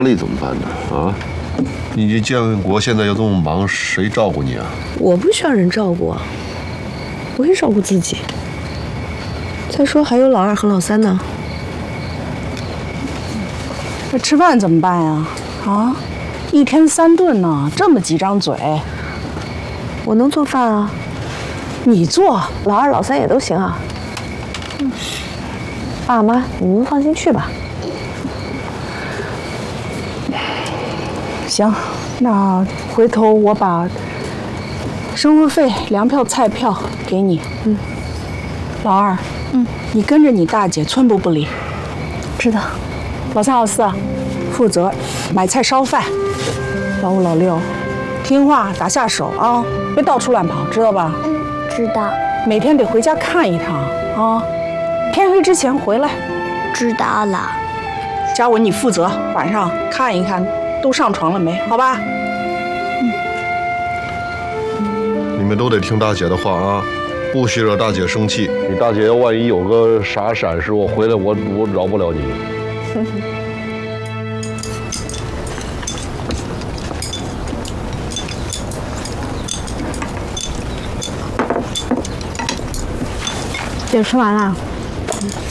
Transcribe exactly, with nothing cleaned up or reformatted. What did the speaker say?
力怎么办呢？啊，你建国现在又这么忙，谁照顾你啊？ 我不需要人照顾啊，我会照顾自己。再说还有老二和老三呢。 这吃饭怎么办呀？啊，一天三顿呢，这么几张嘴。 我能做饭啊， 你做， 老二老三也都行啊。嗯，爸妈，你们放心去吧。 行，那回头我把生活费、粮票、菜票给你。嗯，老二，嗯，你跟着你大姐寸步不离。 知道。 老三、老四，负责买菜烧饭。老五、老六，听话打下手啊，别到处乱跑，知道吧？ 嗯，知道。 每天得回家看一趟啊，天黑之前回来。 知道了。 嘉文，你负责晚上看一看都上床了没，好吧？ 嗯。你们都得听大姐的话啊，不许惹大姐生气。你大姐要万一有个啥闪失，我回来我我饶不了你。 姐吃完了。